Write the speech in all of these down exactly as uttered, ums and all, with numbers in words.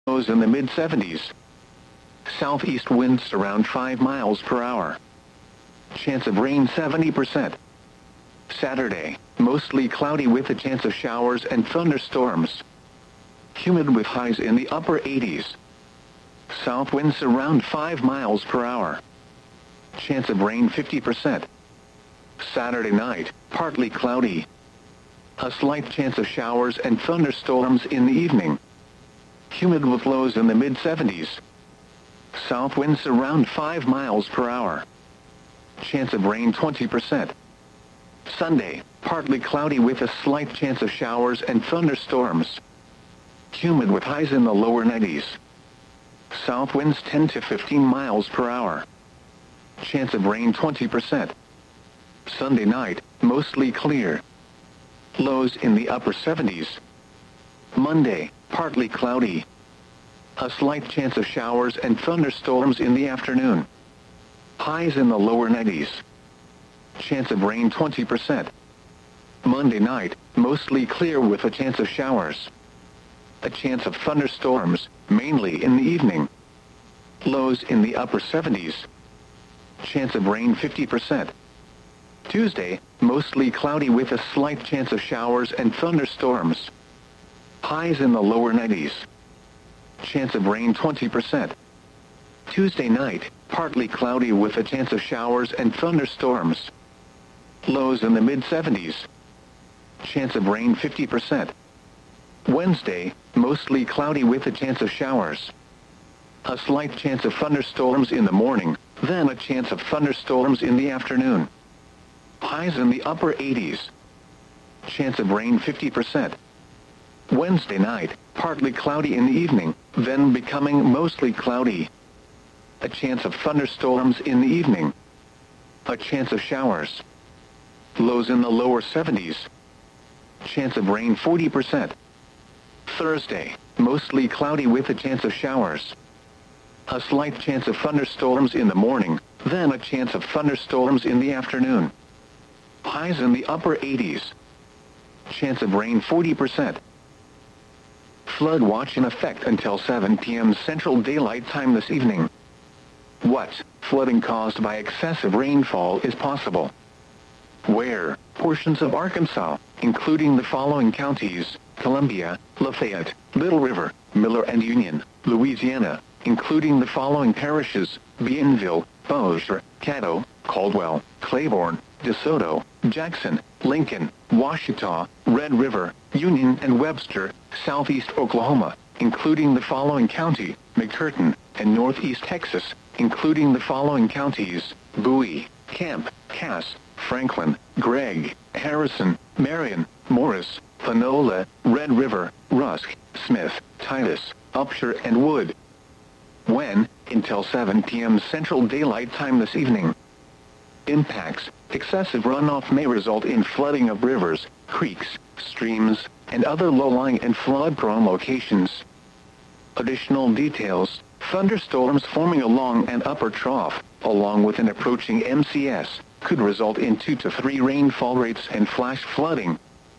Lows in the mid seventies. Southeast winds around five miles per hour. Chance of rain seventy percent. Saturday, mostly cloudy with a chance of showers and thunderstorms. Humid with highs in the upper eighties. South winds around five miles per hour. Chance of rain fifty percent. Saturday night, partly cloudy. A slight chance of showers and thunderstorms in the evening. Humid with lows in the mid seventies. South winds around five miles per hour. Chance of rain twenty percent. Sunday, partly cloudy with a slight chance of showers and thunderstorms. Humid with highs in the lower nineties. South winds ten to fifteen miles per hour. Chance of rain twenty percent. Sunday night, mostly clear. Lows in the upper seventies. Monday, partly cloudy. A slight chance of showers and thunderstorms in the afternoon. Highs in the lower nineties. Chance of rain twenty percent. Monday night, mostly clear with a chance of showers. A chance of thunderstorms, mainly in the evening. Lows in the upper seventies. Chance of rain fifty percent. Tuesday, mostly cloudy with a slight chance of showers and thunderstorms. Highs in the lower nineties. Chance of rain twenty percent. Tuesday night, partly cloudy with a chance of showers and thunderstorms. Lows in the mid seventies. Chance of rain fifty percent. Wednesday, mostly cloudy with a chance of showers. A slight chance of thunderstorms in the morning, then a chance of thunderstorms in the afternoon. Highs in the upper eighties. Chance of rain fifty percent. Wednesday night, partly cloudy in the evening, then becoming mostly cloudy. A chance of thunderstorms in the evening. A chance of showers. Lows in the lower seventies. Chance of rain forty percent. Thursday, mostly cloudy with a chance of showers. A slight chance of thunderstorms in the morning, then a chance of thunderstorms in the afternoon. Highs in the upper eighties. Chance of rain forty percent. Flood watch in effect until seven p m Central Daylight Time this evening. What flooding caused by excessive rainfall is possible? Where portions of Arkansas, including the following counties: Columbia, Lafayette, Little River, Miller and Union; Louisiana, including the following parishes: Bienville, Bossier, Caddo, Caldwell, Claiborne, DeSoto, Jackson, Lincoln, Washita, Red River, Union and Webster; Southeast Oklahoma, including the following county: McCurtain; and Northeast Texas, including the following counties: Bowie, Camp, Cass, Franklin, Gregg, Harrison, Marion, Morris, Panola, Red River, Rusk, Smith, Titus, Upshur and Wood. When, until seven p m Central Daylight Time this evening. Impacts: excessive runoff may result in flooding of rivers, creeks, streams, and other low-lying and flood-prone locations. Additional details: thunderstorms forming along an upper trough, along with an approaching M C S, could result in two to three rainfall rates and flash flooding.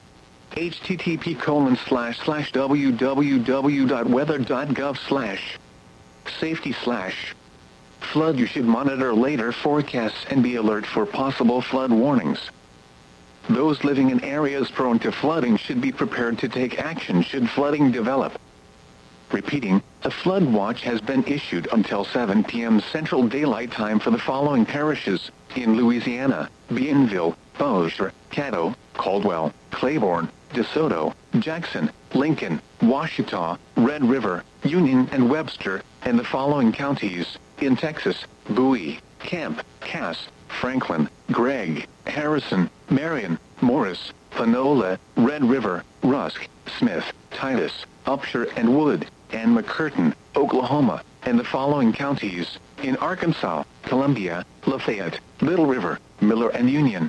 http colon slash slash www.weather.gov slash safety slash flood. You should monitor later forecasts and be alert for possible flood warnings. Those living in areas prone to flooding should be prepared to take action should flooding develop. Repeating, a flood watch has been issued until seven p m Central Daylight Time for the following parishes: in Louisiana: Bienville, Bossier, Caddo, Caldwell, Claiborne, DeSoto, Jackson, Lincoln, Washita, Red River, Union and Webster; and the following counties: in Texas: Bowie, Camp, Cass, Franklin, Gregg, Harrison, Marion, Morris, Panola, Red River, Rusk, Smith, Titus, Upshur and Wood; and McCurtain, Oklahoma; and the following counties: in Arkansas: Columbia, Lafayette, Little River, Miller and Union.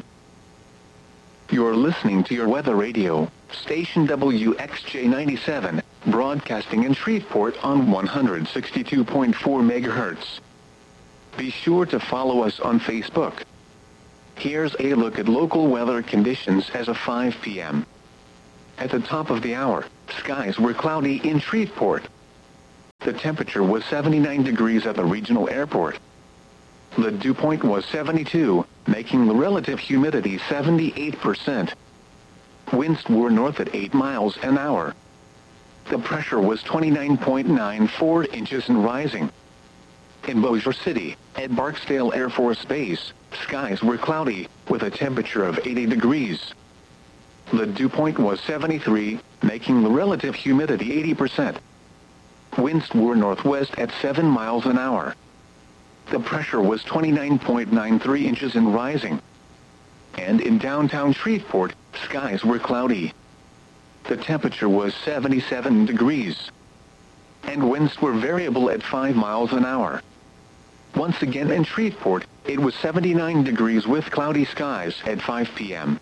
You're listening to your weather radio, station W X J ninety-seven, broadcasting in Shreveport on one hundred sixty-two point four megahertz. Be sure to follow us on Facebook. Here's a look at local weather conditions as of five p m At the top of the hour, skies were cloudy in Shreveport. The temperature was seventy-nine degrees at the regional airport. The dew point was seventy-two, making the relative humidity seventy-eight percent. Winds were north at eight miles an hour. The pressure was twenty-nine point nine four inches and rising. In Bossier City, at Barksdale Air Force Base, skies were cloudy, with a temperature of eighty degrees. The dew point was seventy-three, making the relative humidity eighty percent. Winds were northwest at seven miles an hour. The pressure was twenty-nine point nine three inches and rising. And in downtown Shreveport, skies were cloudy. The temperature was seventy-seven degrees. And winds were variable at five miles an hour. Once again in Shreveport, it was seventy-nine degrees with cloudy skies at five p m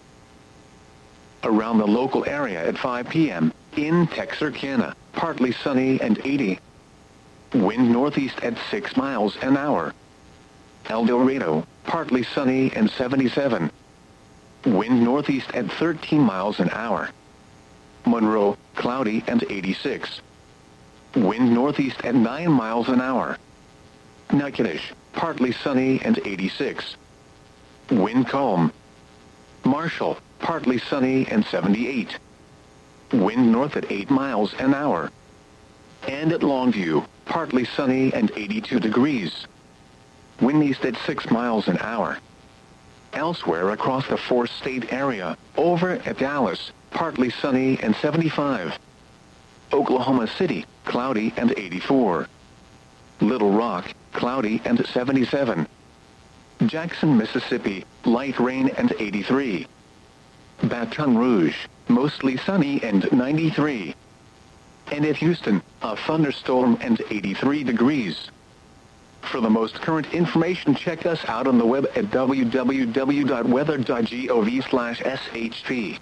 Around the local area at five p m, in Texarkana, partly sunny and eighty. Wind northeast at six miles an hour. El Dorado, partly sunny and seventy-seven. Wind northeast at thirteen miles an hour. Monroe, cloudy and eighty-six. Wind northeast at nine miles an hour. Natchitoches, partly sunny and eighty-six. Wind calm. Marshall, partly sunny and seventy-eight. Wind north at eight miles an hour. And at Longview, partly sunny and eighty-two degrees. Wind east at six miles an hour. Elsewhere across the four-state area, over at Dallas, partly sunny and seventy-five. Oklahoma City, cloudy and eighty-four. Little Rock, cloudy and seventy-seven. Jackson, Mississippi, light rain and eighty-three. Baton Rouge, mostly sunny and ninety-three. And at Houston, a thunderstorm and eighty-three degrees. For the most current information, check us out on the web at w w w dot weather dot gov slash s h p.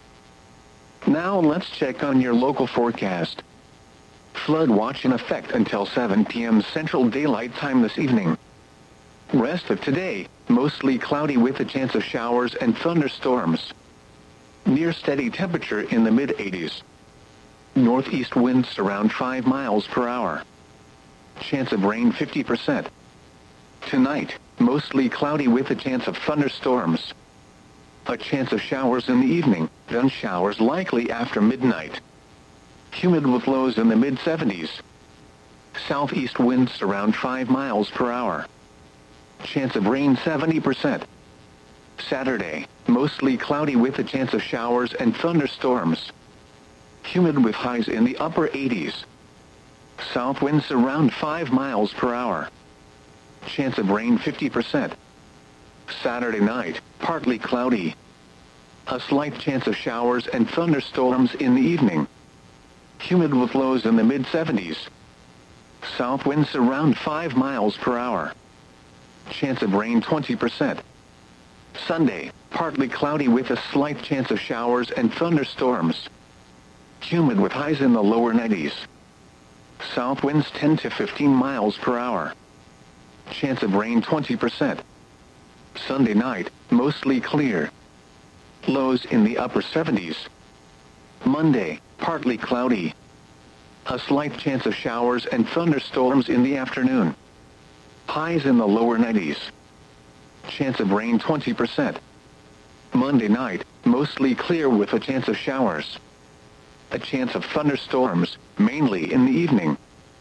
Now let's check on your local forecast. Flood watch in effect until seven p m Central Daylight Time this evening. Rest of today, mostly cloudy with a chance of showers and thunderstorms. Near steady temperature in the mid eighties. Northeast winds around five miles per hour. Chance of rain fifty percent. Tonight, mostly cloudy with a chance of thunderstorms. A chance of showers in the evening, then showers likely after midnight. Humid with lows in the mid seventies. Southeast winds around five miles per hour. Chance of rain seventy percent. Saturday, mostly cloudy with a chance of showers and thunderstorms. Humid with highs in the upper eighties. South winds around five miles per hour. Chance of rain fifty percent. Saturday night, partly cloudy. A slight chance of showers and thunderstorms in the evening. Humid with lows in the mid seventies. South winds around five miles per hour. Chance of rain twenty percent. Sunday, partly cloudy with a slight chance of showers and thunderstorms. Humid with highs in the lower nineties. South winds ten to fifteen miles per hour. Chance of rain twenty percent. Sunday night, mostly clear. Lows in the upper seventies. Monday, partly cloudy. A slight chance of showers and thunderstorms in the afternoon. Highs in the lower nineties. Chance of rain twenty percent. Monday night, mostly clear with a chance of showers. A chance of thunderstorms, mainly in the evening.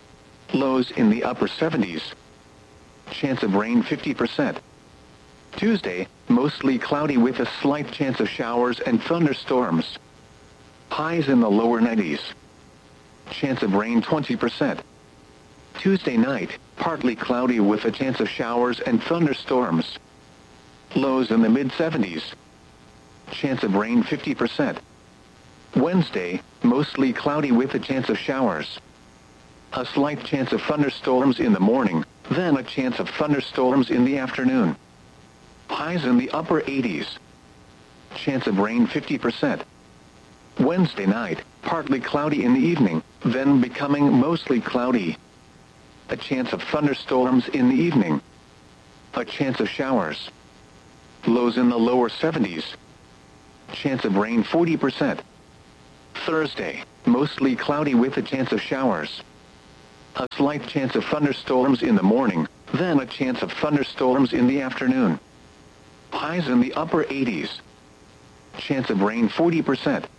Lows in the upper seventies. Chance of rain fifty percent. Tuesday, mostly cloudy with a slight chance of showers and thunderstorms. Highs in the lower nineties. Chance of rain twenty percent. Tuesday night, partly cloudy with a chance of showers and thunderstorms. Lows in the mid seventies. Chance of rain fifty percent. Wednesday, mostly cloudy with a chance of showers. A slight chance of thunderstorms in the morning, then a chance of thunderstorms in the afternoon. Highs in the upper eighties. Chance of rain fifty percent. Wednesday night, partly cloudy in the evening, then becoming mostly cloudy. A chance of thunderstorms in the evening. A chance of showers. Lows in the lower seventies. Chance of rain forty percent. Thursday, mostly cloudy with a chance of showers. A slight chance of thunderstorms in the morning, then a chance of thunderstorms in the afternoon. Highs in the upper eighties. Chance of rain forty percent.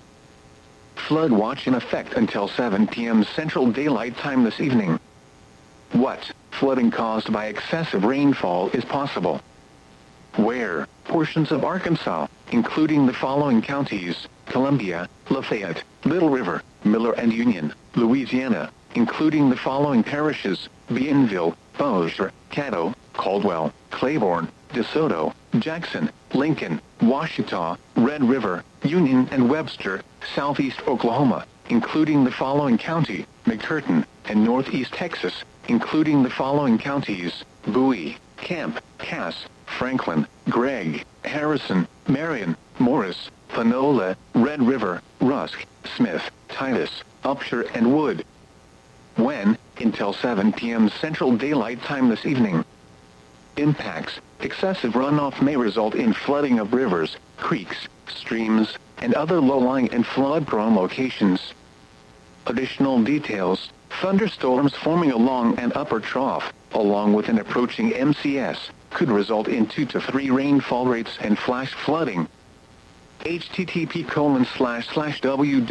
Flood watch in effect until seven p m Central Daylight Time this evening. What flooding caused by excessive rainfall is possible? Where? Portions of Arkansas, including the following counties: Columbia, Lafayette, Little River, Miller and Union. Louisiana, including the following parishes: Bienville, Bossier, Caddo, Caldwell, Claiborne, DeSoto, Jackson, Lincoln, Ouachita, Red River, Union and Webster. Southeast Oklahoma, including the following county: McCurtain, and Northeast Texas, including the following counties: Bowie, Camp, Cass, Franklin, Gregg, Harrison, Marion, Morris, Panola, Red River, Rusk, Smith, Titus, Upshur and Wood. When? Until seven p m Central Daylight Time this evening. Impacts: excessive runoff may result in flooding of rivers, creeks, streams, and other low-lying and flood-prone locations. Additional details: thunderstorms forming along an upper trough, along with an approaching M C S, could result in two to three rainfall rates and flash flooding. H T T P colon slash slash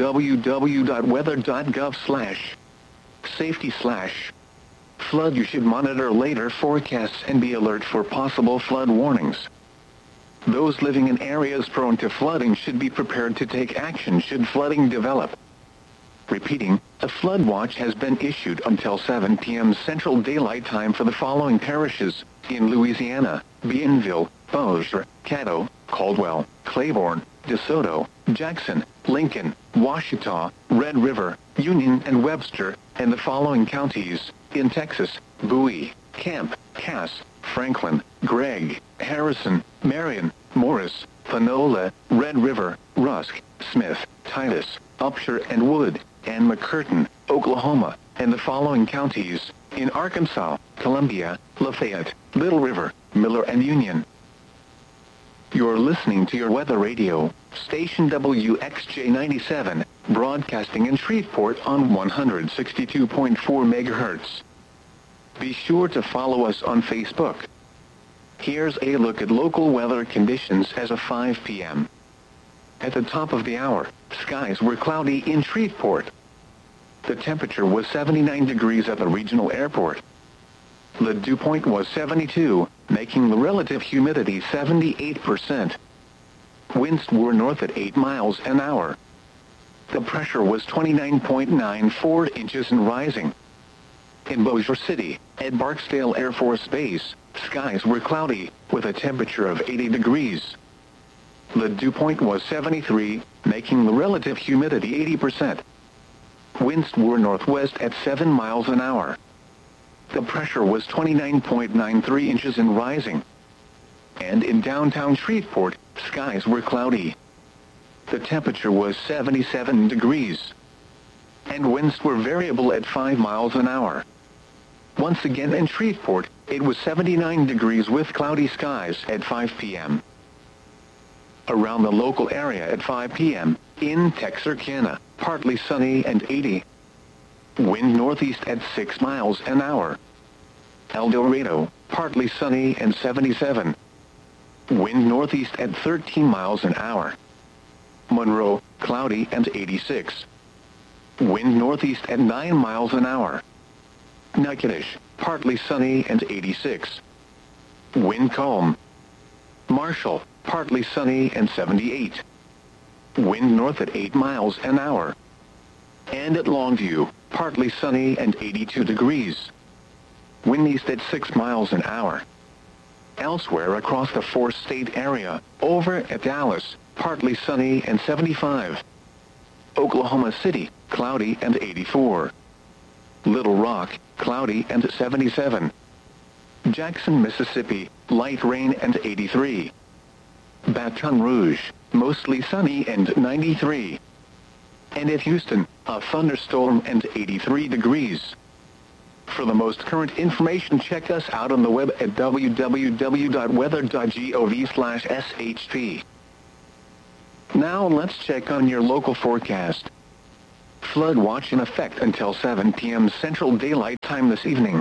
www dot weather dot gov slash safety slash flood. You should monitor later forecasts and be alert for possible flood warnings. Those living in areas prone to flooding should be prepared to take action should flooding develop. Repeating, a flood watch has been issued until seven p m Central Daylight Time for the following parishes: in Louisiana: Bienville, Bossier, Caddo, Caldwell, Claiborne, DeSoto, Jackson, Lincoln, Ouachita, Red River, Union and Webster, and the following counties: in Texas: Bowie, Camp, Cass, Franklin, Gregg, Harrison, Marion, Morris, Panola, Red River, Rusk, Smith, Titus, Upshur and Wood, and McCurtain, Oklahoma, and the following counties: in Arkansas: Columbia, Lafayette, Little River, Miller and Union. You're listening to your weather radio, station W X J ninety-seven, broadcasting in Shreveport on one hundred sixty-two point four megahertz. Be sure to follow us on Facebook. Here's a look at local weather conditions as of five p m At the top of the hour, skies were cloudy in Shreveport. The temperature was seventy-nine degrees at the regional airport. The dew point was seventy-two, making the relative humidity seventy-eight percent. Winds were north at eight miles an hour. The pressure was twenty-nine point nine four inches and rising. In Bossier City, at Barksdale Air Force Base, skies were cloudy, with a temperature of eighty degrees. The dew point was seventy-three, making the relative humidity eighty percent. Winds were northwest at seven miles an hour. The pressure was twenty-nine point nine three inches and rising. And in downtown Shreveport, skies were cloudy. The temperature was seventy-seven degrees. And winds were variable at five miles an hour. Once again in Shreveport, it was seventy-nine degrees with cloudy skies at five p m Around the local area at five p m, in Texarkana, partly sunny and eighty. Wind northeast at six miles an hour. El Dorado, partly sunny and seventy-seven. Wind northeast at thirteen miles an hour. Monroe, cloudy and eighty-six. Wind northeast at nine miles an hour. Natchitoches, partly sunny and eighty-six. Wind calm. Marshall, partly sunny and seventy-eight. Wind north at eight miles an hour. And at Longview, partly sunny and eighty-two degrees. Wind east at six miles an hour. Elsewhere across the four-state area, over at Dallas, partly sunny and seventy-five. Oklahoma City, cloudy and eighty-four. Little Rock, cloudy and seventy-seven. Jackson, Mississippi, light rain and eighty-three. Baton Rouge, mostly sunny and ninety-three. And at Houston, a thunderstorm and eighty-three degrees. For the most current information, check us out on the web at w w w dot weather dot gov slash s h p. Now let's check on your local forecast. Flood watch in effect until seven p m Central Daylight Time this evening.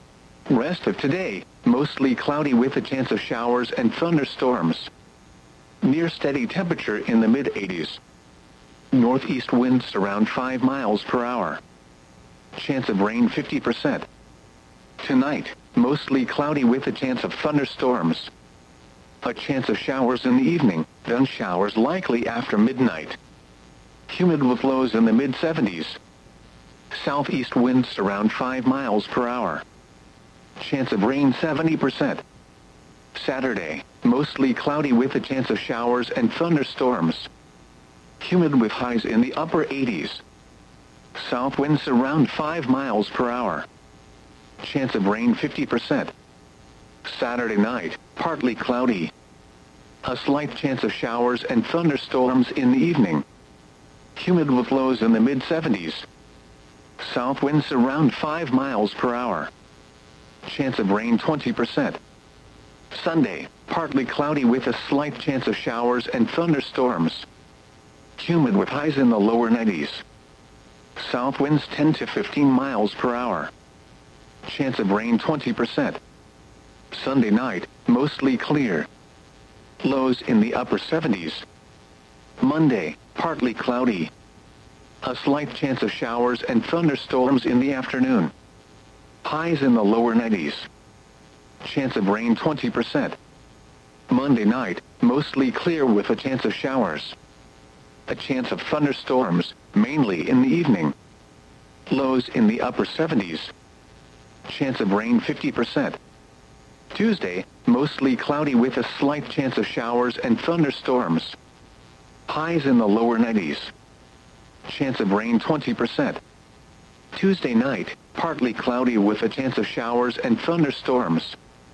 Rest of today, mostly cloudy with a chance of showers and thunderstorms. Near steady temperature in the mid eighties. Northeast winds around five miles per hour. Chance of rain fifty percent. Tonight, mostly cloudy with a chance of thunderstorms. A chance of showers in the evening, then showers likely after midnight. Humid with lows in the mid seventies. Southeast winds around five miles per hour. Chance of rain seventy percent. Saturday, mostly cloudy with a chance of showers and thunderstorms. Humid with highs in the upper eighties. South winds around five miles per hour. Chance of rain fifty percent. Saturday night, partly cloudy. A slight chance of showers and thunderstorms in the evening. Humid with lows in the mid seventies. South winds around five miles per hour. Chance of rain twenty percent. Sunday, partly cloudy with a slight chance of showers and thunderstorms. Humid with highs in the lower nineties. South winds ten to fifteen miles per hour. Chance of rain twenty percent. Sunday night, mostly clear. Lows in the upper seventies. Monday, partly cloudy. A slight chance of showers and thunderstorms in the afternoon. Highs in the lower nineties. Chance of rain twenty percent. Monday night, mostly clear with a chance of showers. A chance of thunderstorms, mainly in the evening. Lows in the upper seventies. Chance of rain fifty percent. Tuesday, mostly cloudy with a slight chance of showers and thunderstorms. Highs in the lower nineties. Chance of rain twenty percent. Tuesday night, partly cloudy with a chance of showers and thunderstorms.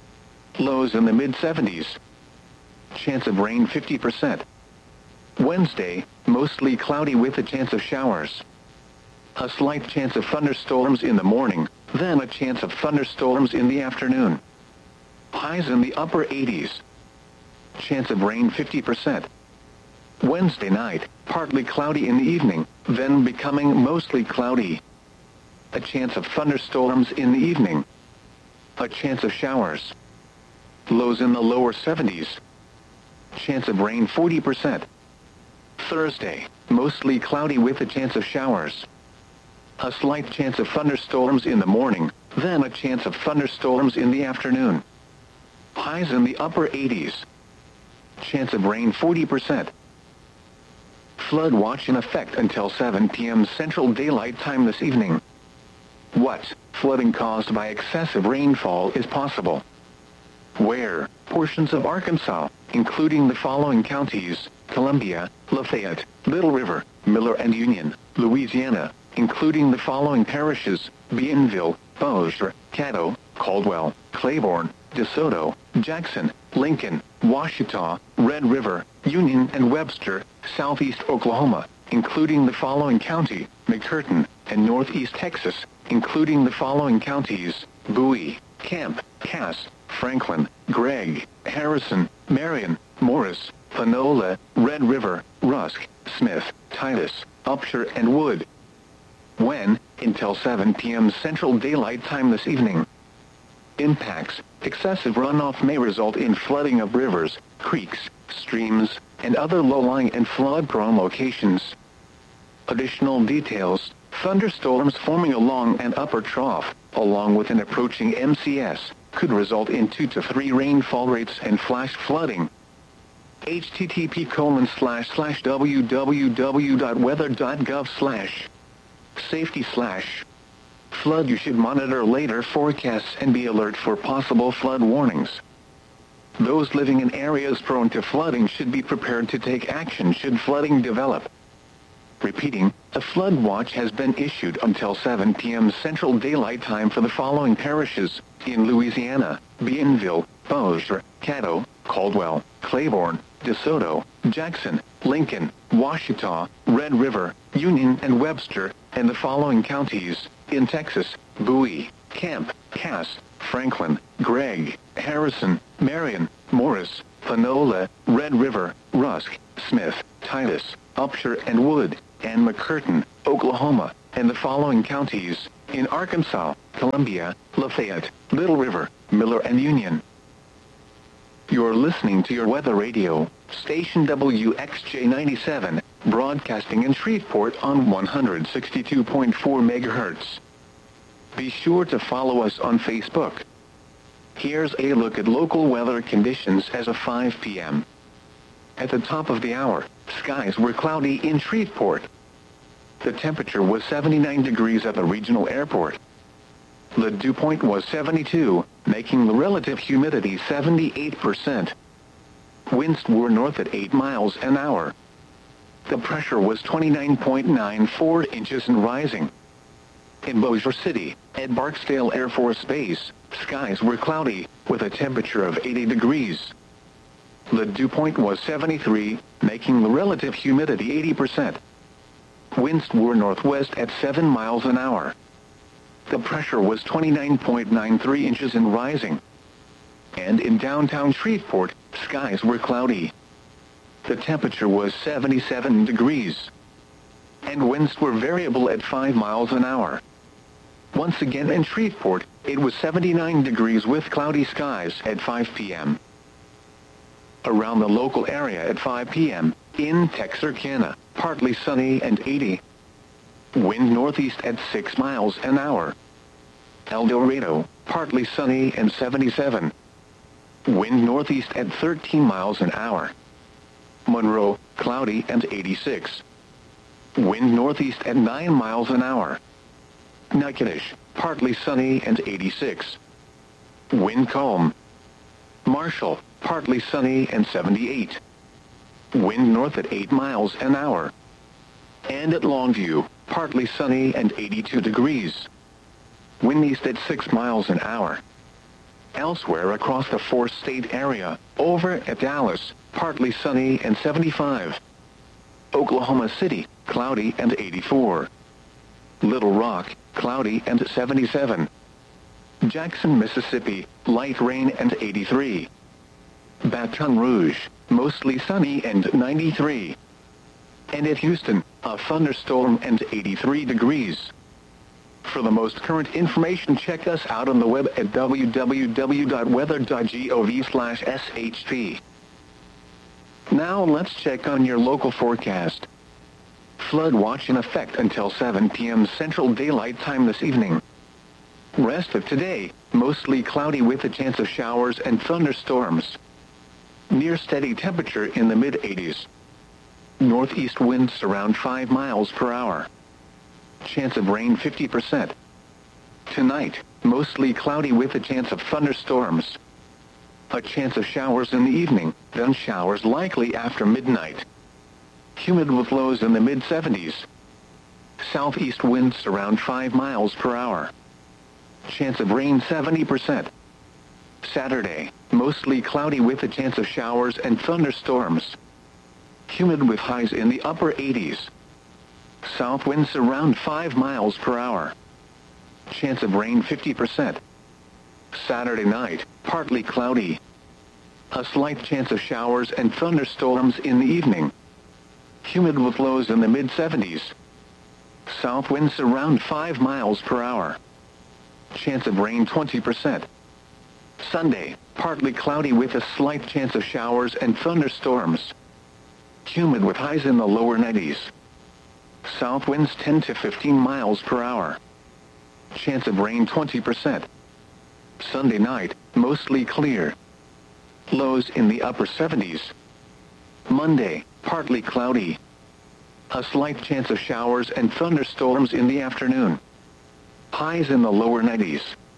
Lows in the mid seventies. Chance of rain fifty percent. Wednesday, mostly cloudy with a chance of showers. A slight chance of thunderstorms in the morning, then a chance of thunderstorms in the afternoon. Highs in the upper eighties. Chance of rain fifty percent. Wednesday night, partly cloudy in the evening, then becoming mostly cloudy. A chance of thunderstorms in the evening. A chance of showers. Lows in the lower seventies. Chance of rain forty percent. Thursday, mostly cloudy with a chance of showers. A slight chance of thunderstorms in the morning, then a chance of thunderstorms in the afternoon. Highs in the upper eighties. Chance of rain forty percent. Flood watch in effect until seven p m Central Daylight Time this evening. What flooding caused by excessive rainfall is possible? Where portions of Arkansas, including the following counties: Columbia, Lafayette, Little River, Miller and Union, Louisiana, including the following parishes: Bienville, Bossier, Caddo, Caldwell, Claiborne, DeSoto, Jackson, Lincoln, Washita, Red River, Union and Webster, Southeast Oklahoma, including the following county: McCurtain, and Northeast Texas, including the following counties: Bowie, Camp, Cass, Franklin, Gregg, Harrison, Marion, Morris, Panola, Red River, Rusk, Smith, Titus, Upshur and Wood. When? Until seven p m Central Daylight Time this evening. Impacts: excessive runoff may result in flooding of rivers, creeks, streams, and other low-lying and flood-prone locations. Additional details: thunderstorms forming along an upper trough, along with an approaching M C S, could result in two to three rainfall rates and flash flooding. http colon slash slash www.weather.gov slash safety slash flood. You should monitor later forecasts and be alert for possible flood warnings. Those living in areas prone to flooding should be prepared to take action should flooding develop. Repeating, a flood watch has been issued until seven p m Central Daylight Time for the following parishes: in Louisiana: Bienville, Bossier, Caddo, Caldwell, Claiborne, DeSoto, Jackson, Lincoln, Washita, Red River, Union and Webster, and the following counties: in Texas: Bowie, Camp, Cass, Franklin, Gregg, Harrison, Marion, Morris, Panola, Red River, Rusk, Smith, Titus, Upshur and Wood, and McCurtain, Oklahoma, and the following counties in Arkansas: Columbia, Lafayette, Little River, Miller, and Union. You're listening to your weather radio, station W X J ninety-seven, broadcasting in Shreveport on one hundred sixty-two point four megahertz. Be sure to follow us on Facebook. Here's a look at local weather conditions as of five p m At the top of the hour, skies were cloudy in Shreveport. The temperature was seventy-nine degrees at the regional airport. The dew point was seventy-two, making the relative humidity seventy-eight percent. Winds were north at eight miles an hour. The pressure was twenty-nine point nine four inches and rising. In Bossier City, at Barksdale Air Force Base, skies were cloudy, with a temperature of eighty degrees. The dew point was seventy-three, making the relative humidity eighty percent. Winds were northwest at seven miles an hour. The pressure was twenty-nine point nine three inches and rising. And in downtown Shreveport, skies were cloudy. The temperature was seventy-seven degrees. And winds were variable at five miles an hour. Once again in Shreveport, it was seventy-nine degrees with cloudy skies at five p m Around the local area at five p m, in Texarkana, partly sunny and eighty. Wind northeast at six miles an hour. El Dorado, partly sunny and seventy-seven. Wind northeast at thirteen miles an hour. Monroe, cloudy and eighty-six. Wind northeast at nine miles an hour. Natchitoches, partly sunny and eighty-six. Wind calm. Marshall, partly sunny and seventy-eight. Wind north at eight miles an hour. And at Longview, partly sunny and eighty-two degrees. Wind east at six miles an hour. Elsewhere across the four-state area, over at Dallas, partly sunny and seventy-five. Oklahoma City, cloudy and eighty-four. Little Rock, cloudy and seventy-seven. Jackson, Mississippi, light rain and eighty-three. Baton Rouge, mostly sunny and ninety-three. And at Houston, a thunderstorm and eighty-three degrees. For the most current information, check us out on the web at w w w dot weather dot gov slash s h p. Now let's check on your local forecast. Flood watch in effect until seven p m Central Daylight Time this evening. Rest of today, mostly cloudy with a chance of showers and thunderstorms. Near steady temperature in the mid eighties. Northeast winds around five miles per hour. Chance of rain fifty percent. Tonight, mostly cloudy with a chance of thunderstorms. A chance of showers in the evening, then showers likely after midnight. Humid with lows in the mid seventies. Southeast winds around five miles per hour. Chance of rain seventy percent. Saturday, mostly cloudy with a chance of showers and thunderstorms. Humid with highs in the upper eighties. South winds around five miles per hour. Chance of rain fifty percent. Saturday night, partly cloudy. A slight chance of showers and thunderstorms in the evening. Humid with lows in the mid seventies. South winds around five miles per hour. Chance of rain twenty percent. Sunday, partly cloudy with a slight chance of showers and thunderstorms. Humid with highs in the lower nineties. South winds ten to fifteen miles per hour. Chance of rain twenty percent. Sunday night, mostly clear. Lows in the upper seventies. Monday, partly cloudy. A slight chance of showers and thunderstorms in the afternoon. Highs in the lower nineties.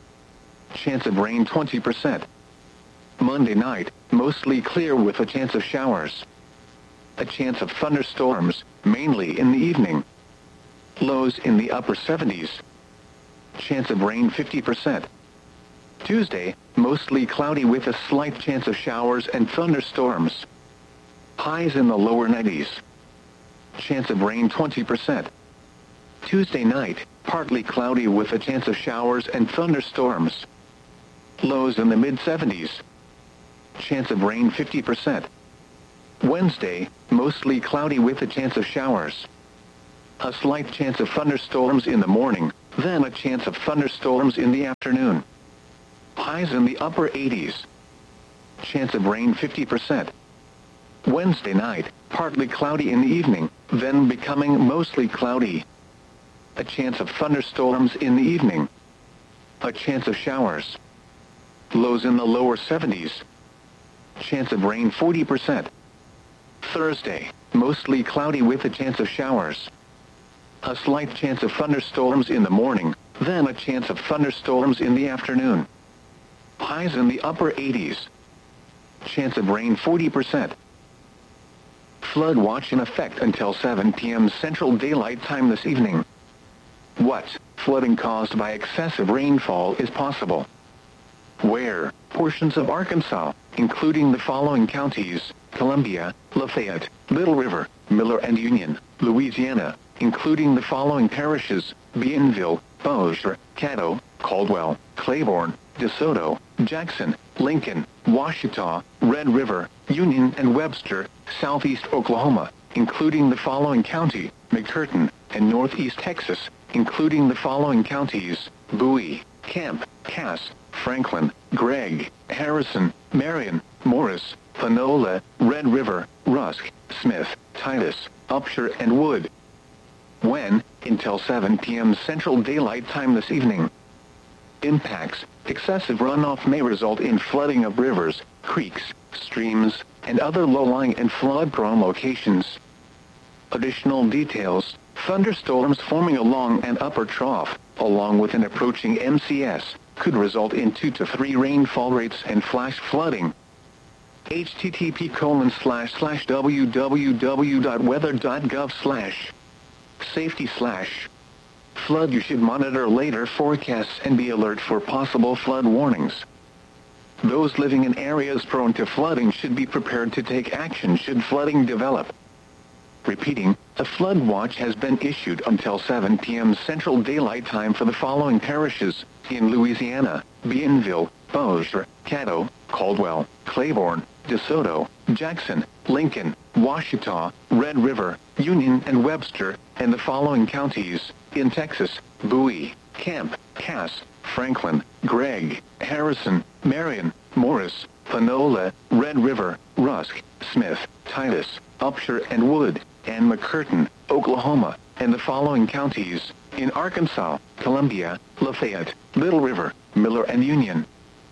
Chance of rain twenty percent. Monday night, mostly clear with a chance of showers. A chance of thunderstorms, mainly in the evening. Lows in the upper seventies. Chance of rain fifty percent. Tuesday, mostly cloudy with a slight chance of showers and thunderstorms. Highs in the lower nineties. Chance of rain twenty percent. Tuesday night, partly cloudy with a chance of showers and thunderstorms. Lows in the mid seventies. Chance of rain fifty percent. Wednesday, mostly cloudy with a chance of showers. A slight chance of thunderstorms in the morning, then a chance of thunderstorms in the afternoon. Highs in the upper eighties. Chance of rain fifty percent. Wednesday night, partly cloudy in the evening, then becoming mostly cloudy. A chance of thunderstorms in the evening. A chance of showers. Lows in the lower seventies. Chance of rain forty percent. Thursday, mostly cloudy with a chance of showers. A slight chance of thunderstorms in the morning, then a chance of thunderstorms in the afternoon. Highs in the upper eighties. Chance of rain forty percent. Flood watch in effect until seven p m Central Daylight Time this evening. What flooding caused by excessive rainfall is possible? Where portions of Arkansas, including the following counties: Columbia, Lafayette, Little River, Miller and Union; Louisiana, including the following parishes: Bienville, Bossier, Caddo, Caldwell, Claiborne, DeSoto, Jackson, Lincoln, Ouachita, Red River, Union and Webster; Southeast Oklahoma, including the following county: McCurtain; and Northeast Texas, including the following counties: Bowie, Camp, Cass, Franklin, Gregg, Harrison, Marion, Morris, Panola, Red River, Rusk, Smith, Titus, Upshur and Wood. When, until seven p m Central Daylight Time this evening. Impacts: excessive runoff may result in flooding of rivers, creeks, streams, and other low-lying and flood-prone locations. Additional details: thunderstorms forming along an upper trough, along with an approaching M C S, could result in two to three rainfall rates and flash flooding. http colon slash slash www dot weather dot gov slash safety slash flood. You should monitor later forecasts and be alert for possible flood warnings. Those living in areas prone to flooding should be prepared to take action should flooding develop. Repeating, a flood watch has been issued until seven p m Central Daylight Time for the following parishes: in Louisiana: Bienville, Bossier, Caddo, Caldwell, Claiborne, DeSoto, Jackson, Lincoln, Ouachita, Red River, Union and Webster; and the following counties: in Texas: Bowie, Camp, Cass, Franklin, Gregg, Harrison, Marion, Morris, Panola, Red River, Rusk, Smith, Titus, Upshur and Wood; and McCurtain, Oklahoma; and the following counties: in Arkansas: Columbia, Lafayette, Little River, Miller and Union.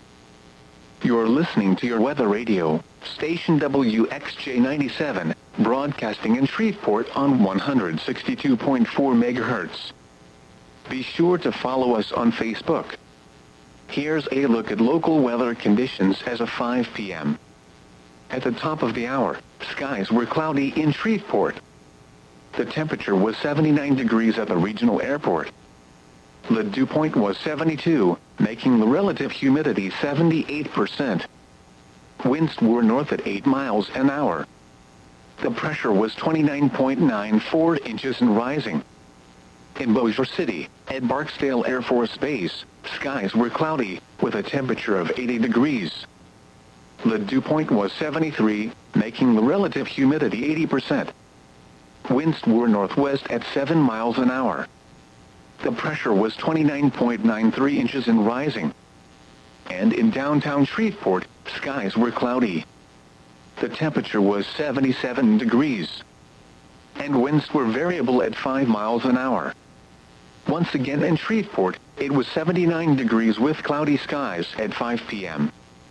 You're listening to your weather radio, station W X J ninety-seven, broadcasting in Shreveport on one hundred sixty-two point four megahertz. Be sure to follow us on Facebook. Here's a look at local weather conditions as of five p m At the top of the hour, skies were cloudy in Shreveport. The temperature was seventy-nine degrees at the regional airport. The dew point was seventy-two, making the relative humidity seventy-eight percent. Winds were north at eight miles an hour. The pressure was twenty-nine point nine four inches and rising. In Bossier City, at Barksdale Air Force Base, skies were cloudy, with a temperature of eighty degrees. The dew point was seventy-three, making the relative humidity eighty percent. Winds were northwest at seven miles an hour. The pressure was twenty-nine point nine three inches and rising. And in downtown Shreveport, skies were cloudy. The temperature was seventy-seven degrees. And winds were variable at five miles an hour. Once again in Shreveport, it was seventy-nine degrees with cloudy skies at five p m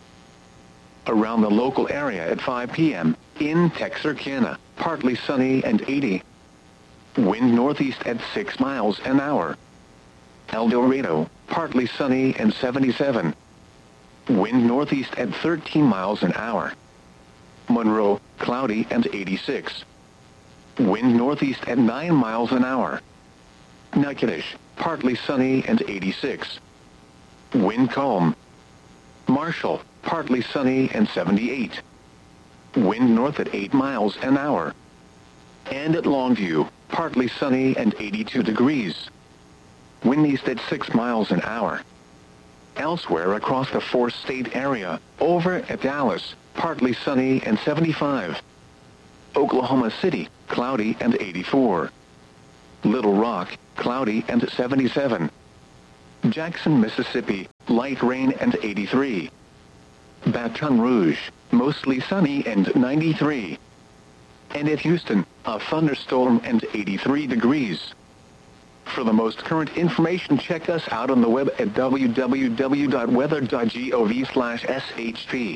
Around the local area at five p m, in Texarkana, partly sunny and eighty. Wind northeast at six miles an hour. El Dorado, partly sunny and seventy-seven. Wind northeast at thirteen miles an hour. Monroe, cloudy and eighty-six. Wind northeast at nine miles an hour. Natchitoches, partly sunny and eighty-six. Wind calm. Marshall, partly sunny and seventy-eight. Wind north at eight miles an hour. And at Longview, partly sunny and eighty-two degrees. Wind east at six miles an hour. Elsewhere across the four-state area, over at Dallas, partly sunny and seventy-five. Oklahoma City, cloudy and eighty-four. Little Rock, cloudy and seventy-seven. Jackson, Mississippi, light rain and eighty-three. Baton Rouge, mostly sunny and ninety-three. And at Houston, a thunderstorm and eighty-three degrees. For the most current information, check us out on the web at w w w dot weather dot gov slash s h p.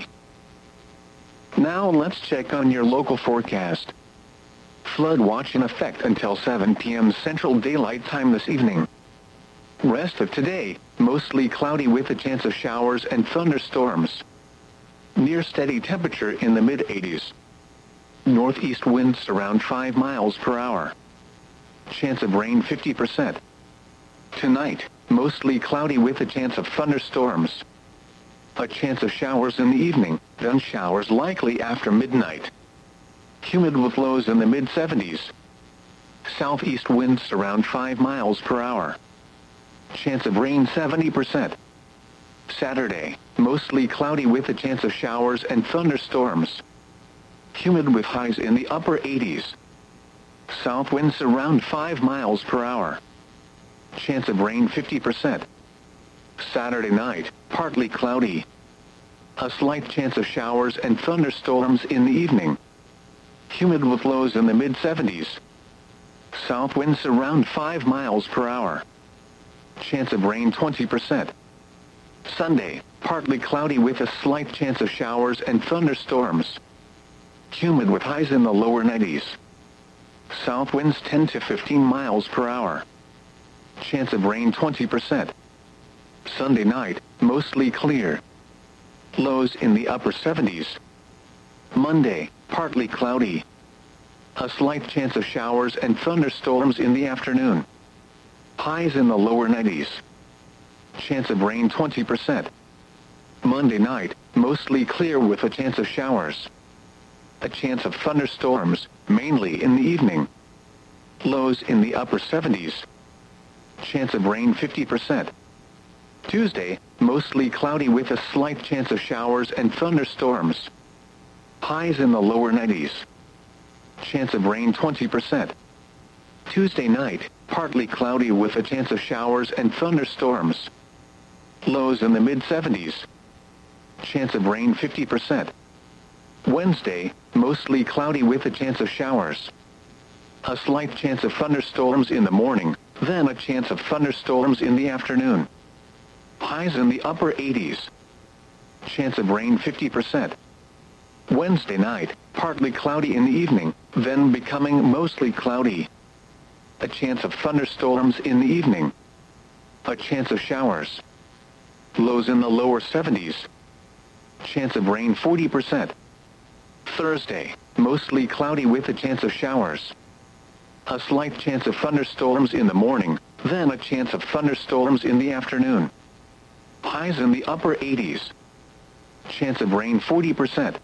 Now let's check on your local forecast. Flood watch in effect until seven p m Central Daylight Time this evening. Rest of today, mostly cloudy with a chance of showers and thunderstorms. Near steady temperature in the mid eighties. Northeast winds around five miles per hour. Chance of rain fifty percent. Tonight, mostly cloudy with a chance of thunderstorms. A chance of showers in the evening, then showers likely after midnight. Humid with lows in the mid seventies. Southeast winds around five miles per hour. Chance of rain seventy percent. Saturday, mostly cloudy with a chance of showers and thunderstorms. Humid with highs in the upper eighties. South winds around five miles per hour. Chance of rain fifty percent. Saturday night, partly cloudy. A slight chance of showers and thunderstorms in the evening. Humid with lows in the mid seventies. South winds around five miles per hour. Chance of rain twenty percent. Sunday, partly cloudy with a slight chance of showers and thunderstorms. Humid with highs in the lower nineties. South winds ten to fifteen miles per hour. Chance of rain twenty percent. Sunday night, mostly clear. Lows in the upper seventies. Monday, partly cloudy. A slight chance of showers and thunderstorms in the afternoon. Highs in the lower nineties. Chance of rain twenty percent. Monday night, mostly clear with a chance of showers. A chance of thunderstorms, mainly in the evening. Lows in the upper seventies. Chance of rain fifty percent. Tuesday, mostly cloudy with a slight chance of showers and thunderstorms. Highs in the lower nineties. Chance of rain twenty percent. Tuesday night, partly cloudy with a chance of showers and thunderstorms. Lows in the mid seventies. Chance of rain fifty percent. Wednesday, mostly cloudy with a chance of showers. A slight chance of thunderstorms in the morning, then a chance of thunderstorms in the afternoon. Highs in the upper eighties. Chance of rain fifty percent. Wednesday night, partly cloudy in the evening, then becoming mostly cloudy. A chance of thunderstorms in the evening. A chance of showers. Lows in the lower seventies. Chance of rain forty percent. Thursday, mostly cloudy with a chance of showers. A slight chance of thunderstorms in the morning, then a chance of thunderstorms in the afternoon. Highs in the upper eighties. Chance of rain forty percent.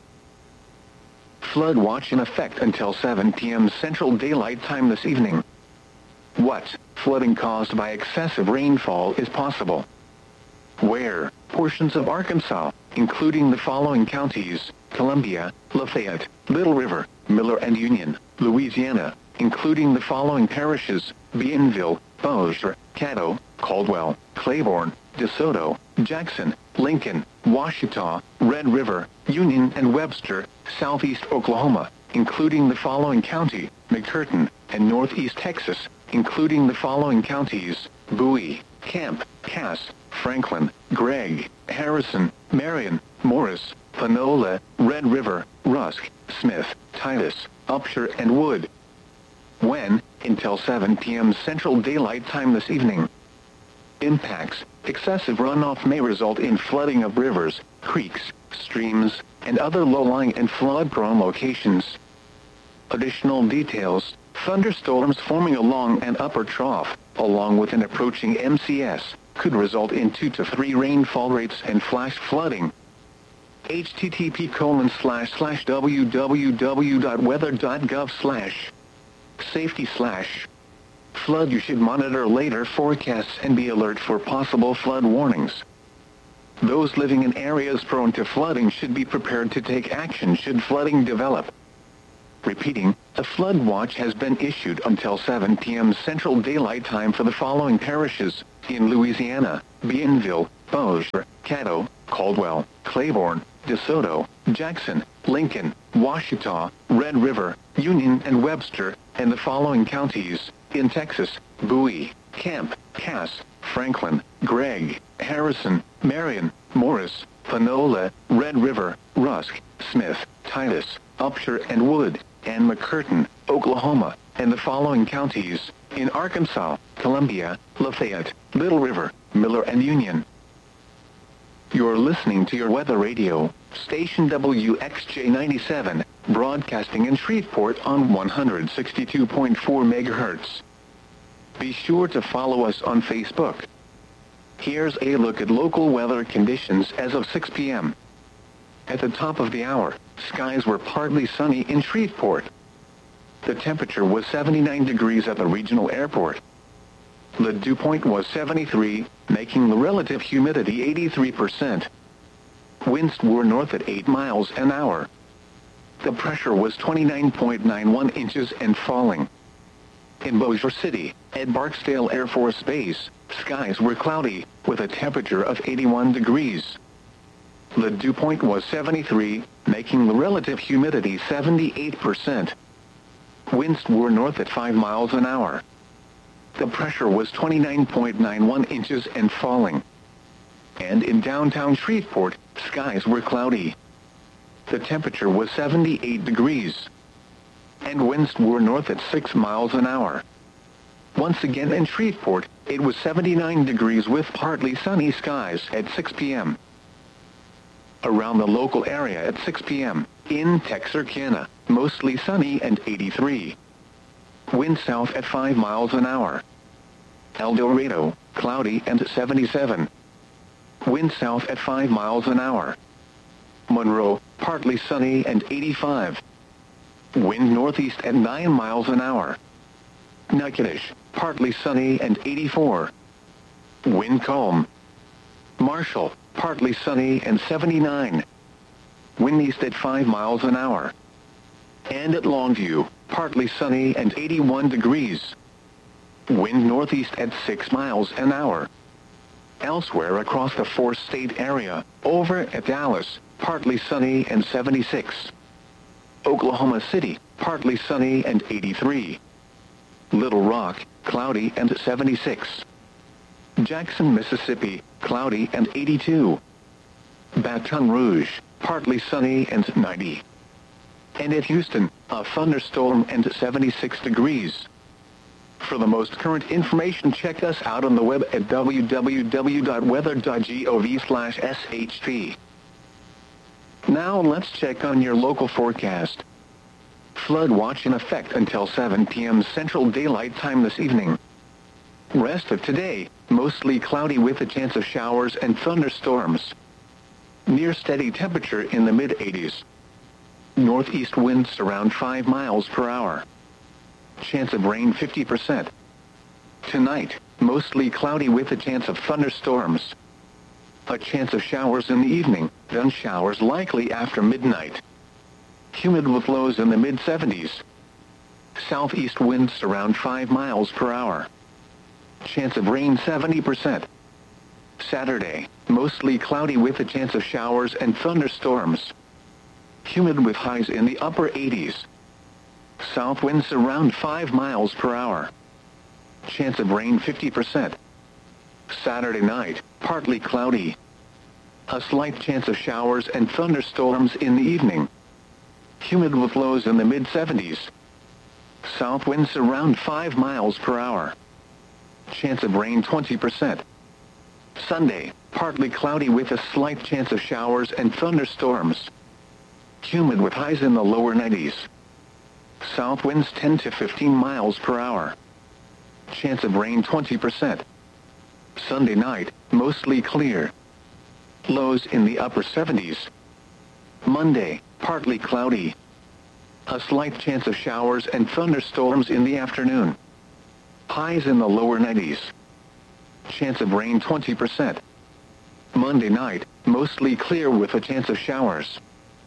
Flood watch in effect until seven p m Central Daylight Time this evening. What flooding caused by excessive rainfall is possible? Where portions of Arkansas, including the following counties: Columbia, Lafayette, Little River, Miller and Union; Louisiana, including the following parishes: Bienville, Bossier, Caddo, Caldwell, Claiborne, DeSoto, Jackson, Lincoln, Ouachita, Red River, Union and Webster; Southeast Oklahoma, including the following county: McCurtain; and Northeast Texas, including the following counties: Bowie, Camp, Cass, Franklin, Gregg, Harrison, Marion, Morris, Panola, Red River, Rusk, Smith, Titus, Upshur and Wood. When? Until seven p m Central Daylight Time this evening. Impacts: excessive runoff may result in flooding of rivers, creeks, streams, and other low-lying and flood-prone locations. Additional details: thunderstorms forming along an upper trough, along with an approaching M C S, could result in two to three rainfall rates and flash flooding. H T T P colon slash slash www dot weather dot gov slash safety slash flood. You should monitor later forecasts and be alert for possible flood warnings. Those living in areas prone to flooding should be prepared to take action should flooding develop. Repeating, a flood watch has been issued until seven p m Central Daylight Time for the following parishes in Louisiana: Bienville, Bossier, Caddo, Caldwell, Claiborne, DeSoto, Jackson, Lincoln, Ouachita, Red River, Union and Webster, and the following counties in Texas: Bowie, Camp, Cass, Franklin, Gregg, Harrison, Marion, Morris, Panola, Red River, Rusk, Smith, Titus, Upshur and Wood, and McCurtain, Oklahoma, and the following counties in Arkansas: Columbia, Lafayette, Little River, Miller and Union. You're listening to your weather radio, station W X J ninety-seven, broadcasting in Shreveport on one hundred sixty-two point four megahertz. Be sure to follow us on Facebook. Here's a look at local weather conditions as of six p m At the top of the hour, skies were partly sunny in Shreveport. The temperature was seventy-nine degrees at the regional airport. The dew point was seventy-three, making the relative humidity eighty-three percent. Winds were north at eight miles an hour. The pressure was twenty-nine point nine one inches and falling. In Bossier City, at Barksdale Air Force Base, skies were cloudy, with a temperature of eighty-one degrees. The dew point was seventy-three, making the relative humidity seventy-eight percent. Winds were north at five miles an hour. The pressure was twenty-nine point nine one inches and falling. And in downtown Shreveport, skies were cloudy. The temperature was seventy-eight degrees. And winds were north at six miles an hour. Once again in Shreveport, it was seventy-nine degrees with partly sunny skies at six p m Around the local area at six p m, in Texarkana, mostly sunny and eighty-three. Wind south at five miles an hour. El Dorado, cloudy and seventy-seven. Wind south at five miles an hour. Monroe, partly sunny and eighty-five. Wind northeast at nine miles an hour. Natchitoches, partly sunny and eighty-four. Wind calm. Marshall, partly sunny and seventy-nine. Wind east at five miles an hour. And at Longview, partly sunny and eighty-one degrees. Wind northeast at six miles an hour. Elsewhere across the four-state area, over at Dallas, partly sunny and seventy-six. Oklahoma City, partly sunny and eighty-three. Little Rock, cloudy and seventy-six. Jackson, Mississippi, cloudy and eighty-two. Baton Rouge, partly sunny and ninety. And at Houston, a thunderstorm and seventy-six degrees. For the most current information, check us out on the web at w w w dot weather dot gov slash s h p. Now let's check on your local forecast. Flood watch in effect until seven p m Central Daylight Time this evening. Rest of today, mostly cloudy with a chance of showers and thunderstorms. Near steady temperature in the mid eighties. Northeast winds around five miles per hour. Chance of rain fifty percent. Tonight, mostly cloudy with a chance of thunderstorms. A chance of showers in the evening, then showers likely after midnight. Humid with lows in the mid seventies. Southeast winds around five miles per hour. Chance of rain seventy percent. Saturday, mostly cloudy with a chance of showers and thunderstorms. Humid with highs in the upper eighties. South winds around five miles per hour. Chance of rain fifty percent. Saturday night, partly cloudy. A slight chance of showers and thunderstorms in the evening. Humid with lows in the mid seventies. South winds around five miles per hour. Chance of rain twenty percent. Sunday, partly cloudy with a slight chance of showers and thunderstorms. Humid with highs in the lower nineties. South winds ten to fifteen miles per hour. Chance of rain twenty percent. Sunday night, mostly clear. Lows in the upper seventies. Monday, partly cloudy. A slight chance of showers and thunderstorms in the afternoon. Highs in the lower nineties. Chance of rain twenty percent. Monday night, mostly clear with a chance of showers.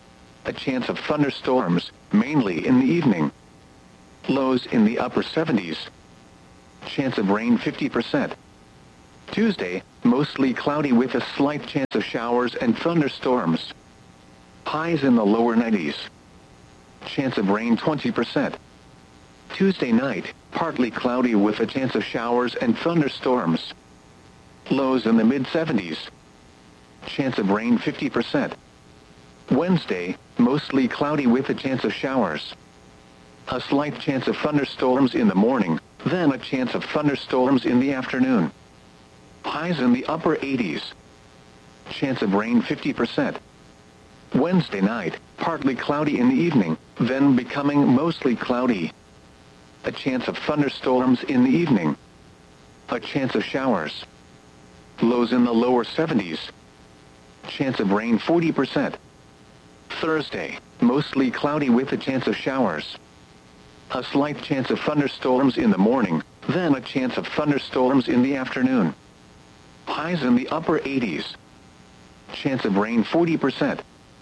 A chance of thunderstorms, mainly in the evening. Lows in the upper seventies. Chance of rain fifty percent. Tuesday, mostly cloudy with a slight chance of showers and thunderstorms. Highs in the lower nineties. Chance of rain twenty percent. Tuesday night, partly cloudy with a chance of showers and thunderstorms. Lows in the mid seventies. Chance of rain fifty percent. Wednesday, mostly cloudy with a chance of showers. A slight chance of thunderstorms in the morning, then a chance of thunderstorms in the afternoon. Highs in the upper eighties. Chance of rain fifty percent. Wednesday night, partly cloudy in the evening, then becoming mostly cloudy. A chance of thunderstorms in the evening. A chance of showers. Lows in the lower seventies. Chance of rain forty percent. Thursday, mostly cloudy with a chance of showers. A slight chance of thunderstorms in the morning, then a chance of thunderstorms in the afternoon. Highs in the upper eighties. Chance of rain forty percent.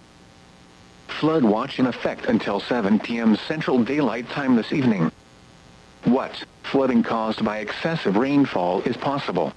Flood watch in effect until seven p m Central Daylight Time this evening. What flooding caused by excessive rainfall is possible?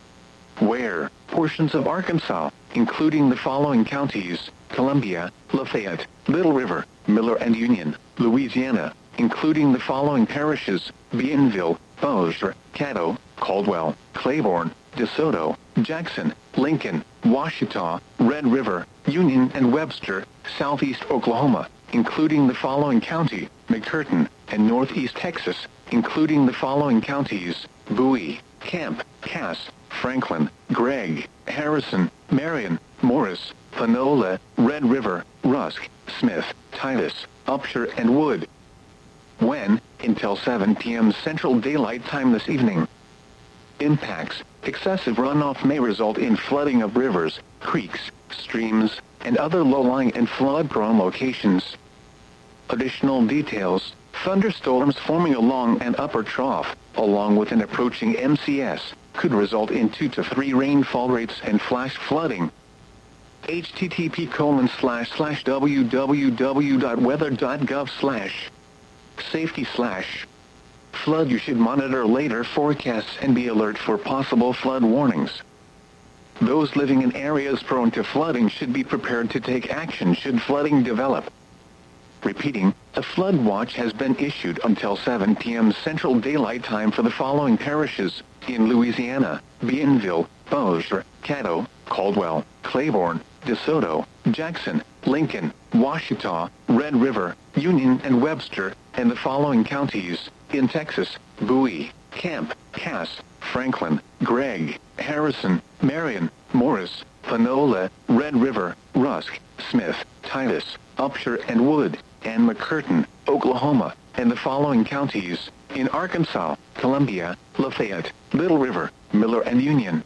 Where portions of Arkansas, including the following counties: Columbia, Lafayette, Little River, Miller and Union; Louisiana, including the following parishes: Bienville, Bossier, Caddo, Caldwell, Claiborne, DeSoto, Jackson, Lincoln, Washita, Red River, Union and Webster; Southeast Oklahoma, including the following county: McCurtain; and Northeast Texas, including the following counties: Bowie, Camp, Cass, Franklin, Gregg, Harrison, Marion, Morris, Panola, Red River, Rusk, Smith, Titus, Upshur and Wood. When, until seven p m Central Daylight Time this evening. Impacts: excessive runoff may result in flooding of rivers, creeks, streams, and other low-lying and flood-prone locations. Additional details: thunderstorms forming along an upper trough, along with an approaching M C S, could result in two to three rainfall rates and flash flooding. H T T P colon slash slash www dot weather dot gov slash safety slash flood. You should monitor later forecasts and be alert for possible flood warnings. Those living in areas prone to flooding should be prepared to take action should flooding develop. Repeating, a flood watch has been issued until seven p m Central Daylight Time for the following parishes: in Louisiana: Bienville, Bossier, Caddo, Caldwell, Claiborne, DeSoto, Jackson, Lincoln, Washita, Red River, Union and Webster; and the following counties: in Texas: Bowie, Camp, Cass, Franklin, Gregg, Harrison, Marion, Morris, Panola, Red River, Rusk, Smith, Titus, Upshur and Wood; and McCurtain, Oklahoma; and the following counties: in Arkansas: Columbia, Lafayette, Little River, Miller and Union.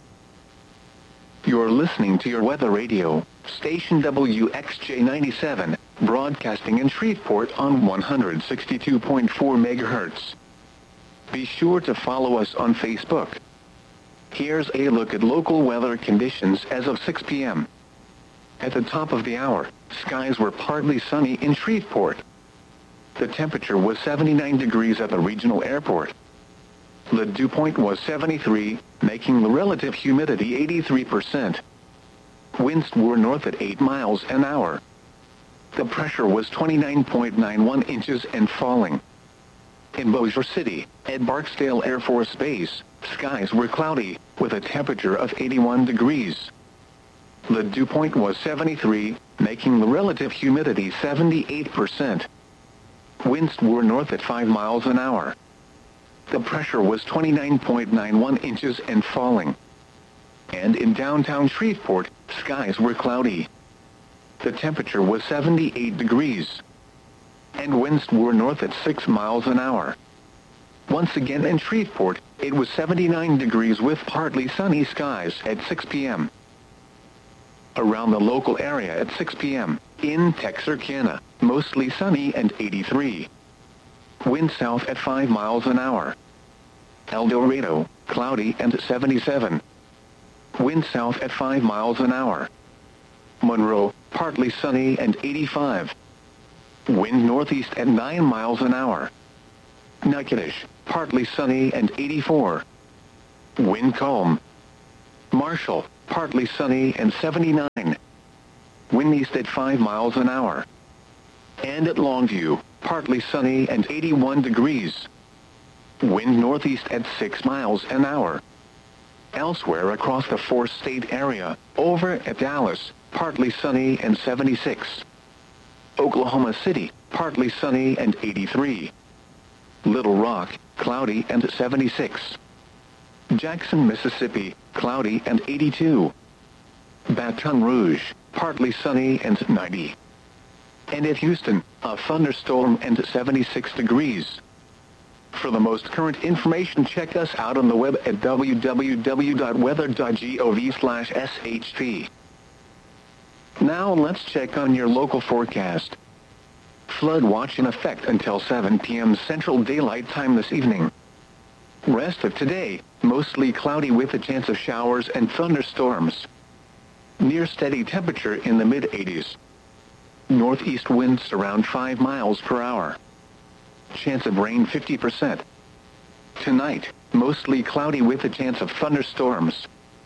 You're listening to your weather radio, station W X J ninety-seven, broadcasting in Shreveport on one hundred sixty-two point four megahertz. Be sure to follow us on Facebook. Here's a look at local weather conditions as of six p m At the top of the hour, skies were partly sunny in Shreveport. The temperature was seventy-nine degrees at the regional airport. The dew point was seventy-three, making the relative humidity eighty-three percent. Winds were north at eight miles an hour. The pressure was twenty-nine point nine one inches and falling. In Bossier City, at Barksdale Air Force Base, skies were cloudy, with a temperature of eighty-one degrees. The dew point was seventy-three, making the relative humidity seventy-eight percent. Winds were north at five miles an hour. The pressure was twenty-nine point nine one inches and falling. And in downtown Shreveport, skies were cloudy. The temperature was seventy-eight degrees. And winds were north at six miles an hour. Once again in Shreveport, it was seventy-nine degrees with partly sunny skies at six p m Around the local area at six p m, in Texarkana, mostly sunny and eighty-three. Wind south at five miles an hour. El Dorado, cloudy and seventy-seven. Wind south at five miles an hour. Monroe, partly sunny and eighty-five. Wind northeast at nine miles an hour. Natchitoches, partly sunny and eighty-four. Wind calm. Marshall, partly sunny and seventy-nine. Wind east at five miles an hour. And at Longview, partly sunny and eighty-one degrees. Wind northeast at six miles an hour. Elsewhere across the four-state area, over at Dallas, partly sunny and seventy-six. Oklahoma City, partly sunny and eighty-three. Little Rock, cloudy and seventy-six. Jackson, Mississippi, cloudy and eighty-two. Baton Rouge, partly sunny and ninety. And at Houston, a thunderstorm and seventy-six degrees. For the most current information, check us out on the web at w w w dot weather dot gov slash s h p. Now let's check on your local forecast. Flood watch in effect until seven p m Central Daylight Time this evening. Rest of today, mostly cloudy with a chance of showers and thunderstorms. Near steady temperature in the mid eighties. Northeast winds around five miles per hour. Chance of rain fifty percent. Tonight, mostly cloudy with a chance of thunderstorms.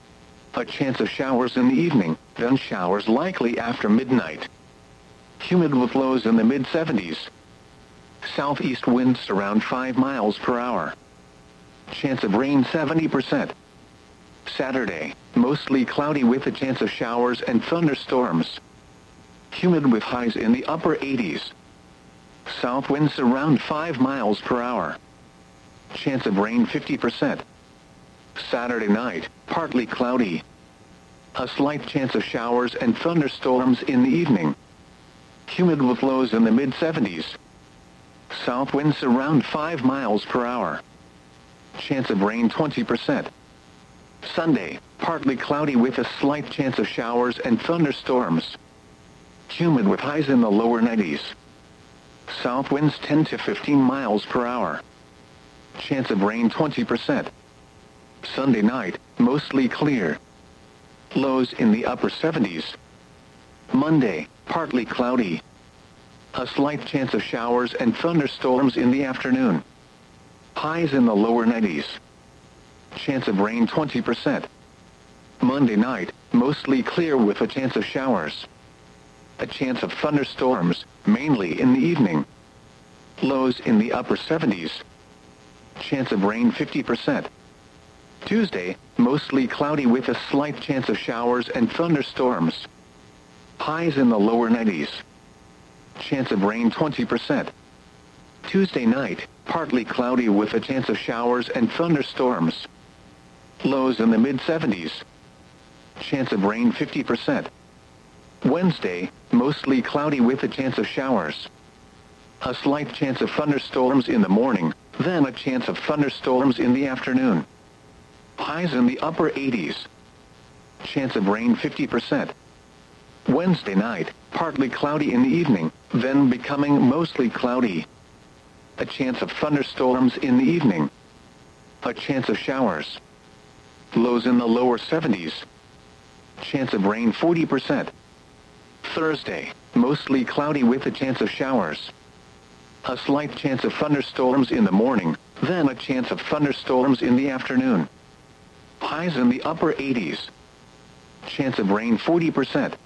A chance of showers in the evening, then showers likely after midnight. Humid with lows in the mid seventies. Southeast winds around five miles per hour. Chance of rain seventy percent. Saturday, mostly cloudy with a chance of showers and thunderstorms. Humid with highs in the upper eighties. South winds around five miles per hour. Chance of rain fifty percent. Saturday night, partly cloudy. A slight chance of showers and thunderstorms in the evening. Humid with lows in the mid seventies. South winds around five miles per hour. Chance of rain twenty percent. Sunday, partly cloudy with a slight chance of showers and thunderstorms. Humid with highs in the lower nineties. South winds ten to fifteen miles per hour. Chance of rain twenty percent. Sunday night, mostly clear. Lows in the upper seventies. Monday, partly cloudy. A slight chance of showers and thunderstorms in the afternoon. Highs in the lower nineties. Chance of rain twenty percent. Monday night, mostly clear with a chance of showers. A chance of thunderstorms, mainly in the evening. Lows in the upper seventies. Chance of rain fifty percent. Tuesday, mostly cloudy with a slight chance of showers and thunderstorms. Highs in the lower nineties. Chance of rain twenty percent. Tuesday night, partly cloudy with a chance of showers and thunderstorms. Lows in the mid seventies. Chance of rain fifty percent. Wednesday, mostly cloudy with a chance of showers. A slight chance of thunderstorms in the morning, then a chance of thunderstorms in the afternoon. Highs in the upper eighties. Chance of rain fifty percent. Wednesday night, partly cloudy in the evening, then becoming mostly cloudy. A chance of thunderstorms in the evening. A chance of showers. Lows in the lower seventies. Chance of rain forty percent. Thursday, mostly cloudy with a chance of showers. A slight chance of thunderstorms in the morning, then a chance of thunderstorms in the afternoon. Highs in the upper eighties. Chance of rain forty percent.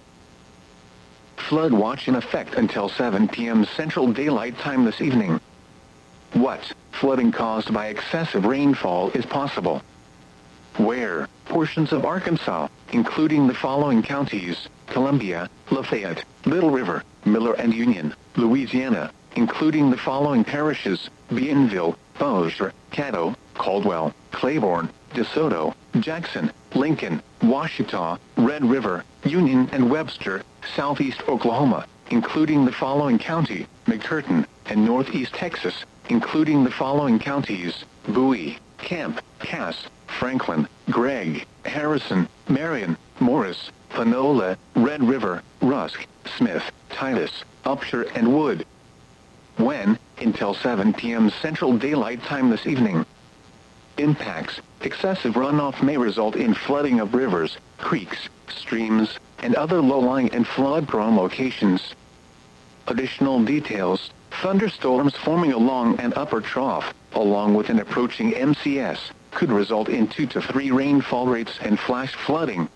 Flood watch in effect until seven p m Central Daylight Time this evening. What flooding caused by excessive rainfall is possible? Where portions of Arkansas, including the following counties: Columbia, Lafayette, Little River, Miller and Union; Louisiana, including the following parishes: Bienville, Bossier, Caddo, Caldwell, Claiborne, DeSoto, Jackson, Lincoln, Ouachita, Red River, Union and Webster; Southeast Oklahoma, including the following county: McCurtain; and Northeast Texas, including the following counties: Bowie, Camp, Cass, Franklin, Gregg, Harrison, Marion, Morris, Panola, Red River, Rusk, Smith, Titus, Upshur and Wood. When? Until seven p m Central Daylight Time this evening. Impacts: excessive runoff may result in flooding of rivers, creeks, streams, and other low-lying and flood-prone locations. Additional details: thunderstorms forming along an upper trough, along with an approaching M C S, could result in two to three rainfall rates and flash flooding.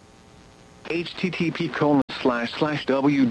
H T T P colon slash slash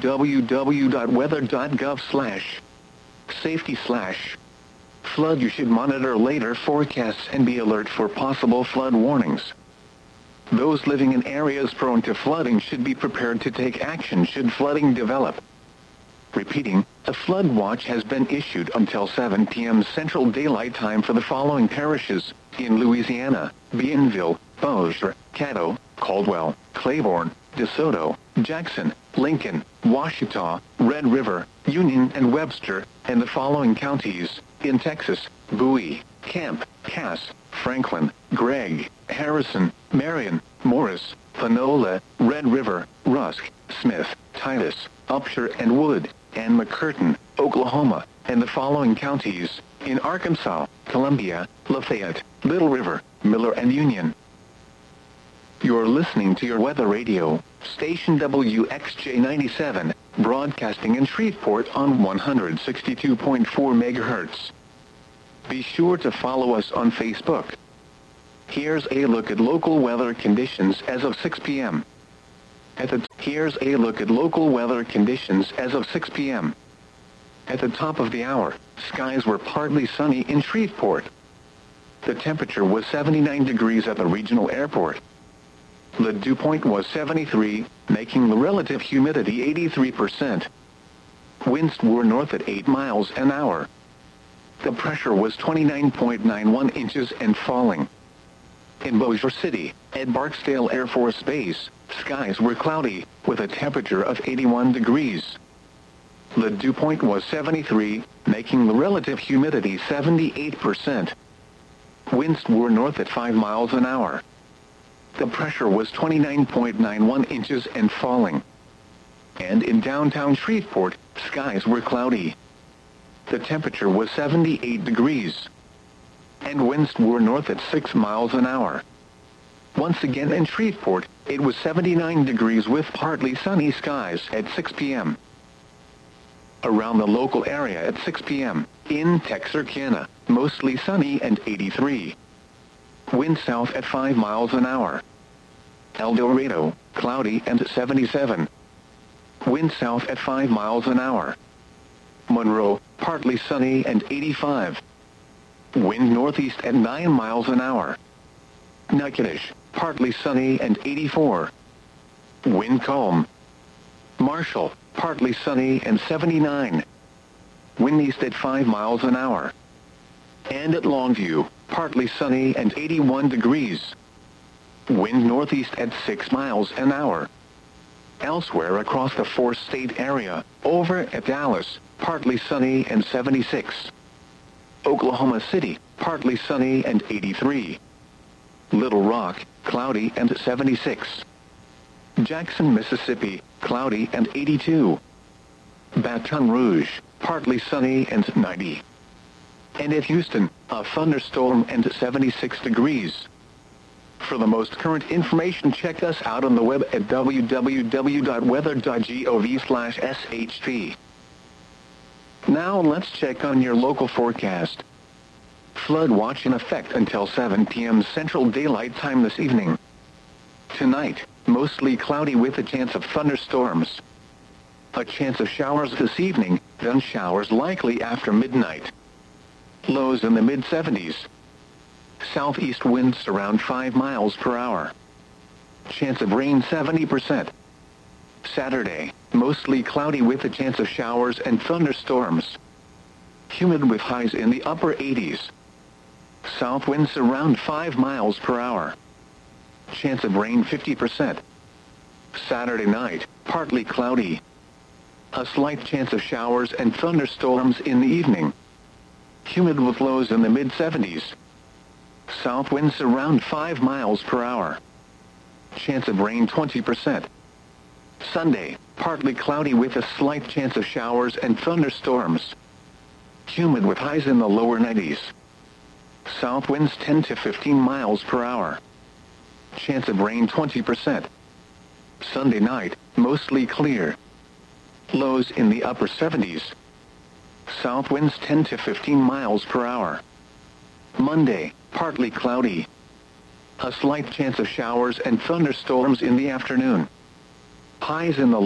www dot weather dot gov slash safety slash flood. You should monitor later forecasts and be alert for possible flood warnings. Those living in areas prone to flooding should be prepared to take action should flooding develop. Repeating, a flood watch has been issued until seven p m Central Daylight Time for the following parishes in Louisiana: Bienville, Bossier, Caddo, Caldwell, Claiborne, DeSoto, Jackson, Lincoln, Ouachita, Red River, Union and Webster, and the following counties in Texas: Bowie, Camp, Cass, Franklin, Gregg, Harrison, Marion, Morris, Panola, Red River, Rusk, Smith, Titus, Upshur and Wood, and McCurtain, Oklahoma, and the following counties in Arkansas: Columbia, Lafayette, Little River, Miller and Union. You're listening to your weather radio, station W X J ninety-seven, broadcasting in Shreveport on one hundred sixty-two point four megahertz. Be sure to follow us on Facebook. Here's a look at local weather conditions as of six p m At the here's a look at local weather conditions as of six p m At the top of the hour, skies were partly sunny in Shreveport. The temperature was seventy-nine degrees at the regional airport. The dew point was seventy-three, making the relative humidity eighty-three percent. Winds were north at eight miles an hour. The pressure was twenty-nine point nine one inches and falling. In Bossier City, at Barksdale Air Force Base, skies were cloudy, with a temperature of eighty-one degrees. The dew point was seventy-three, making the relative humidity seventy-eight percent. Winds were north at five miles an hour. The pressure was twenty-nine point nine one inches and falling. And in downtown Shreveport, skies were cloudy. The temperature was seventy-eight degrees. And winds were north at six miles an hour. Once again in Shreveport, it was seventy-nine degrees with partly sunny skies at six p m Around the local area at six p m, in Texarkana, mostly sunny and eighty-three. Wind south at five miles an hour. El Dorado, cloudy and seventy-seven. Wind south at five miles an hour. Monroe, partly sunny and eighty-five. Wind northeast at nine miles an hour. Natchitoches, partly sunny and eighty-four. Wind calm. Marshall, partly sunny and seventy-nine. Wind east at five miles an hour. And at Longview, partly sunny and eighty-one degrees. Wind northeast at six miles an hour. Elsewhere across the four-state area, over at Dallas, partly sunny and seventy-six. Oklahoma City, partly sunny and eighty-three. Little Rock, cloudy and seventy-six. Jackson, Mississippi, cloudy and eighty-two. Baton Rouge, partly sunny and ninety. And at Houston, a thunderstorm and seventy-six degrees. For the most current information, check us out on the web at w w w dot weather dot gov slash s h p. Now let's check on your local forecast. Flood watch in effect until seven p m Central Daylight Time this evening. Tonight, mostly cloudy with a chance of thunderstorms. A chance of showers this evening, then showers likely after midnight. Lows in the mid seventies. Southeast winds around five miles per hour. Chance of rain seventy percent. Saturday, mostly cloudy with a chance of showers and thunderstorms. Humid with highs in the upper eighties. South winds around five miles per hour. Chance of rain fifty percent. Saturday night, partly cloudy. A slight chance of showers and thunderstorms in the evening. Humid with lows in the mid seventies. South winds around five miles per hour. Chance of rain twenty percent. Sunday, partly cloudy with a slight chance of showers and thunderstorms. Humid with highs in the lower nineties. South winds ten to fifteen miles per hour. Chance of rain twenty percent. Sunday night, mostly clear. Lows in the upper seventies. South winds ten to fifteen miles per hour. Monday, partly cloudy. A slight chance of showers and thunderstorms in the afternoon. Highs in the